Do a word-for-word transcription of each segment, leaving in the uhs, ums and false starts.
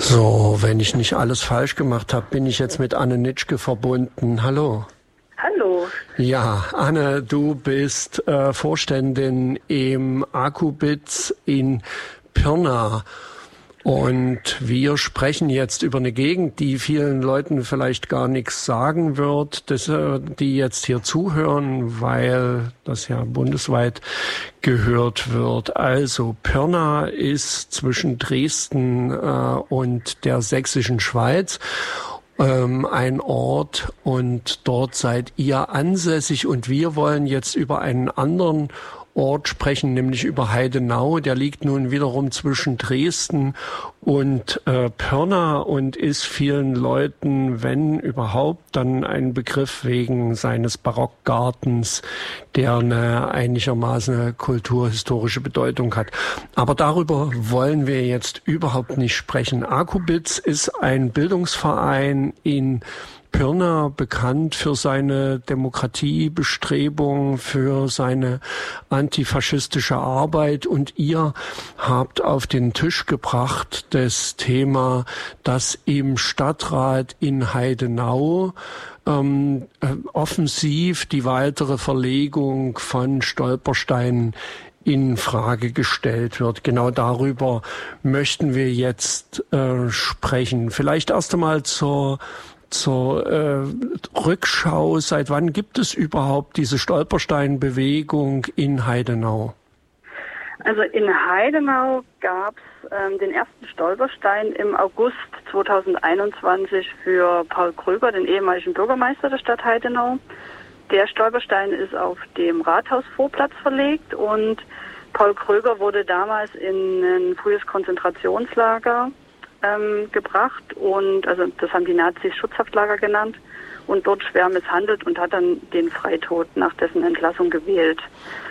So, wenn ich nicht alles falsch gemacht habe, bin ich jetzt mit Anne Nitschke verbunden. Hallo. Hallo. Ja, Anne, du bist äh, Vorständin im Akubitz in Pirna. Und wir sprechen jetzt über eine Gegend, die vielen Leuten vielleicht gar nichts sagen wird, dass, äh, die jetzt hier zuhören, weil das ja bundesweit gehört wird. Also Pirna ist zwischen Dresden äh, und der sächsischen Schweiz. Ähm, ein Ort, und dort seid ihr ansässig, und wir wollen jetzt über einen anderen Ort sprechen, nämlich über Heidenau. Der liegt nun wiederum zwischen Dresden und äh, Pirna und ist vielen Leuten, wenn überhaupt, dann ein Begriff wegen seines Barockgartens, der eine einigermaßen kulturhistorische Bedeutung hat. Aber darüber wollen wir jetzt überhaupt nicht sprechen. Akubitz ist ein Bildungsverein in Pirna, bekannt für seine Demokratiebestrebung, für seine antifaschistische Arbeit, und ihr habt auf den Tisch gebracht das Thema, dass im Stadtrat in Heidenau ähm, offensiv die weitere Verlegung von Stolpersteinen in Frage gestellt wird. Genau darüber möchten wir jetzt äh, sprechen. Vielleicht erst einmal zur Zur äh, Rückschau, seit wann gibt es überhaupt diese Stolpersteinbewegung in Heidenau? Also in Heidenau gab es ähm, den ersten Stolperstein im August zweitausendeinundzwanzig für Paul Kröger, den ehemaligen Bürgermeister der Stadt Heidenau. Der Stolperstein ist auf dem Rathausvorplatz verlegt, und Paul Kröger wurde damals in ein frühes Konzentrationslager Ähm, gebracht, und also das haben die Nazis Schutzhaftlager genannt, und dort schwer misshandelt und hat dann den Freitod nach dessen Entlassung gewählt.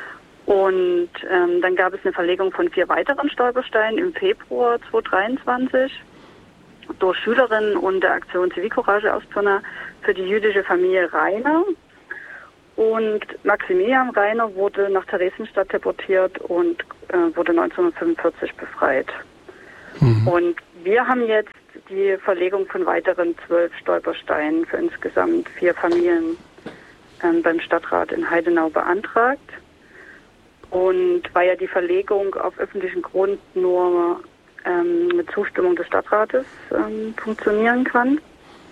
Und ähm, dann gab es eine Verlegung von vier weiteren Stolpersteinen im Februar zweitausenddreiundzwanzig durch Schülerinnen und der Aktion Zivilcourage aus Pirna für die jüdische Familie Rainer. Und Maximilian Rainer wurde nach Theresienstadt deportiert und äh, wurde neunzehnhundertfünfundvierzig befreit. Mhm. Und wir haben jetzt die Verlegung von weiteren zwölf Stolpersteinen für insgesamt vier Familien ähm, beim Stadtrat in Heidenau beantragt. Und weil ja die Verlegung auf öffentlichen Grund nur ähm, mit Zustimmung des Stadtrates ähm, funktionieren kann,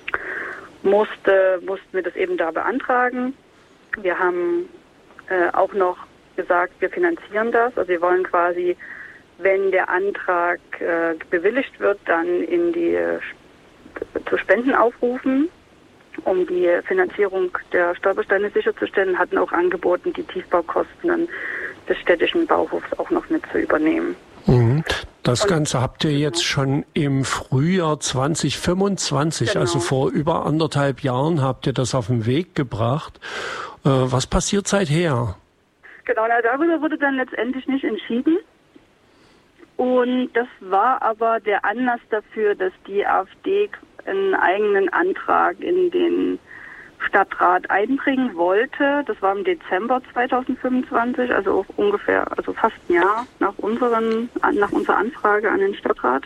musste, mussten wir das eben da beantragen. Wir haben äh, auch noch gesagt, wir finanzieren das. Also wir wollen quasi, wenn der Antrag äh, bewilligt wird, dann in die äh, zu Spenden aufrufen, um die Finanzierung der Stolpersteine sicherzustellen, hatten auch angeboten, die Tiefbaukosten des städtischen Bauhofs auch noch mit zu übernehmen. Mhm. Das Und, Ganze habt ihr jetzt schon im Frühjahr zweitausendfünfundzwanzig, genau. Also vor über anderthalb Jahren, habt ihr das auf den Weg gebracht. Äh, was passiert seither? Genau, na, darüber wurde dann letztendlich nicht entschieden. Und das war aber der Anlass dafür, dass die AfD einen eigenen Antrag in den Stadtrat einbringen wollte. Das war im Dezember zweitausendfünfundzwanzig, also ungefähr, also fast ein Jahr nach unseren, nach unserer Anfrage an den Stadtrat.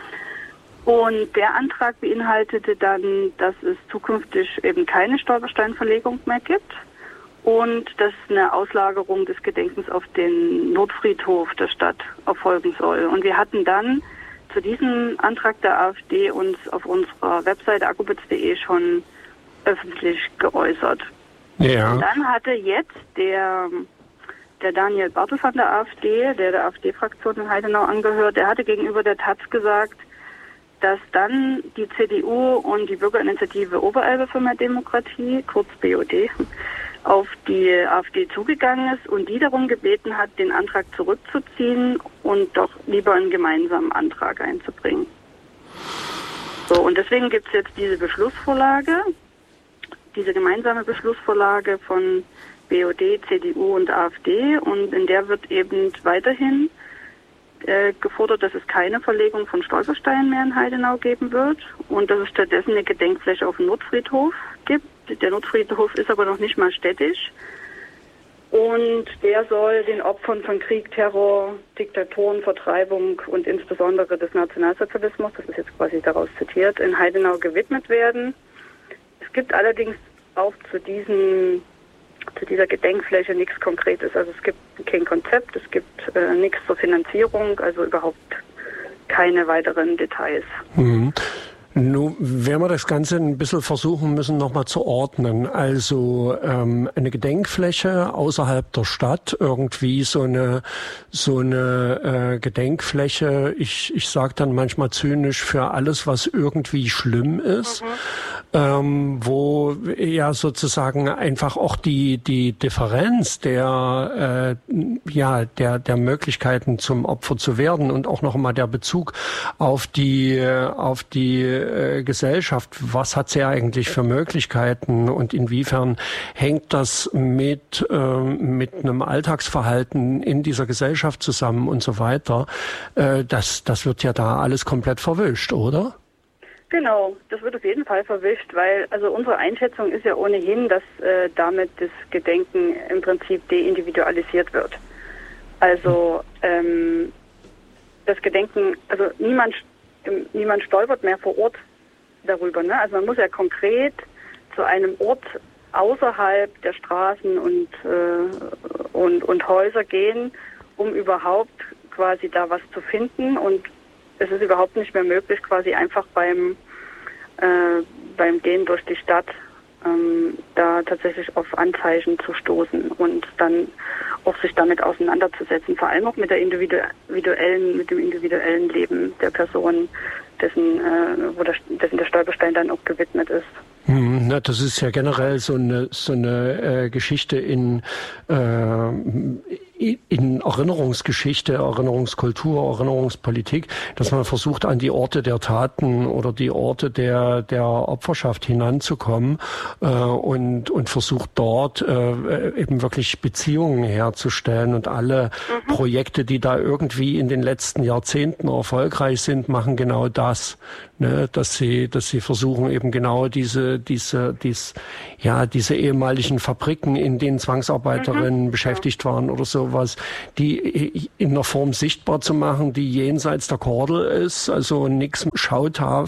Und der Antrag beinhaltete dann, dass es zukünftig eben keine Stolpersteinverlegung mehr gibt und dass eine Auslagerung des Gedenkens auf den Nordfriedhof der Stadt erfolgen soll. Und wir hatten dann zu diesem Antrag der AfD uns auf unserer Webseite akubitz punkt de schon öffentlich geäußert. Ja. Und dann hatte jetzt der, der Daniel Bartel von der AfD, der der AfD-Fraktion in Heidenau angehört, der hatte gegenüber der Taz gesagt, dass dann die C D U und die Bürgerinitiative Oberelbe für mehr Demokratie, kurz B O D, auf die AfD zugegangen ist und die darum gebeten hat, den Antrag zurückzuziehen und doch lieber einen gemeinsamen Antrag einzubringen. So, und deswegen gibt es jetzt diese Beschlussvorlage, diese gemeinsame Beschlussvorlage von B O D, C D U und AfD, und in der wird eben weiterhin äh, gefordert, dass es keine Verlegung von Stolpersteinen mehr in Heidenau geben wird und dass es stattdessen eine Gedenkfläche auf dem Nordfriedhof gibt. Der Nordfriedhof ist aber noch nicht mal städtisch. Und der soll den Opfern von Krieg, Terror, Diktatoren, Vertreibung und insbesondere des Nationalsozialismus, das ist jetzt quasi daraus zitiert, in Heidenau gewidmet werden. Es gibt allerdings auch zu diesen, zu dieser Gedenkfläche nichts Konkretes. Also es gibt kein Konzept, es gibt äh, nichts zur Finanzierung, also überhaupt keine weiteren Details. Mhm. Nun werden wir das Ganze ein bisschen versuchen müssen, nochmal zu ordnen. Also ähm, eine Gedenkfläche außerhalb der Stadt, irgendwie so eine so eine äh, Gedenkfläche, ich, ich sage dann manchmal zynisch, für alles, was irgendwie schlimm ist, mhm. ähm, wo ja sozusagen einfach auch die die Differenz der äh, ja der der Möglichkeiten zum Opfer zu werden und auch noch mal der Bezug auf die auf die Gesellschaft, was hat sie eigentlich für Möglichkeiten und inwiefern hängt das mit äh, mit einem Alltagsverhalten in dieser Gesellschaft zusammen und so weiter, äh, das das wird ja da alles komplett verwischt, oder? Genau, das wird auf jeden Fall verwischt, weil also unsere Einschätzung ist ja ohnehin, dass äh, damit das Gedenken im Prinzip deindividualisiert wird. Also ähm, das Gedenken, also niemand niemand stolpert mehr vor Ort darüber. Ne? Also man muss ja konkret zu einem Ort außerhalb der Straßen und, äh, und, und Häuser gehen, um überhaupt quasi da was zu finden. Und es ist überhaupt nicht mehr möglich, quasi einfach beim, äh, beim Gehen durch die Stadt ähm, da tatsächlich auf Anzeichen zu stoßen und dann auch sich damit auseinanderzusetzen, vor allem auch mit der individuellen, mit dem individuellen Leben der Person, dessen, äh, wo der, dessen der Stolperstein dann auch gewidmet ist. Hm, na, das ist ja generell so eine so eine äh, Geschichte in äh, in Erinnerungsgeschichte, Erinnerungskultur, Erinnerungspolitik, dass man versucht, an die Orte der Taten oder die Orte der der Opferschaft hinanzukommen äh, und und versucht dort äh, eben wirklich Beziehungen herzustellen. Und alle mhm. Projekte, die da irgendwie in den letzten Jahrzehnten erfolgreich sind, machen genau das, ne, dass sie dass sie versuchen, eben genau diese diese dies ja diese ehemaligen Fabriken, in denen Zwangsarbeiterinnen mhm. beschäftigt waren oder so, was, die in einer Form sichtbar zu machen, die jenseits der Kordel ist, also nichts Schautafeln